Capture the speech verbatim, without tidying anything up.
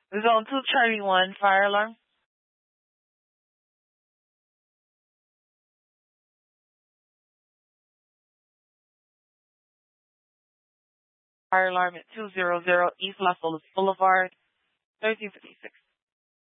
Zone two, Charlie one, fire alarm. Fire alarm at two hundred East Las Olas Boulevard, thirteen fifty-six.